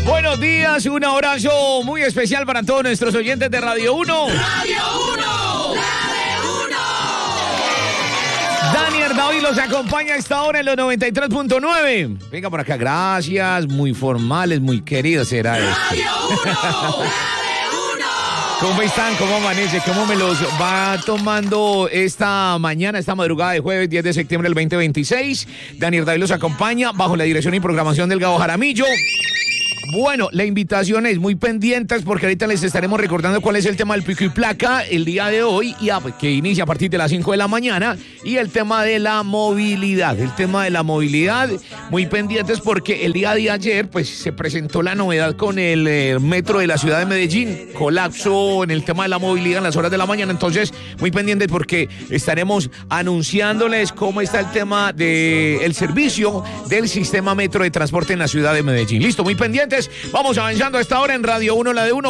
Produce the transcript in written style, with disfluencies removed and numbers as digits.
Buenos días, un abrazo muy especial para todos nuestros oyentes de Radio 1. ¡Radio 1! ¡La de 1! Daniel David los acompaña a esta hora en los 93.9. Venga por acá, gracias, muy formales, muy queridos será esto. ¡Radio 1! ¡La de 1! ¿Cómo están? ¿Cómo amanece? ¿Cómo me los va tomando esta mañana, esta madrugada de jueves 10 de septiembre del 2026? Daniel David los acompaña bajo la dirección y programación del Gabo Jaramillo. Bueno, la invitación es muy pendientes porque ahorita les estaremos recordando cuál es el tema del pico y placa el día de hoy, que inicia a partir de las 5 de la mañana, y el tema de la movilidad. Muy pendientes porque el día de ayer pues se presentó la novedad con el metro de la ciudad de Medellín, colapso en el tema de la movilidad en las horas de la mañana, entonces muy pendientes porque estaremos anunciándoles cómo está el tema del servicio del sistema metro de transporte en la ciudad de Medellín. Listo, muy pendientes. Vamos avanzando a esta hora en Radio 1, la de 1.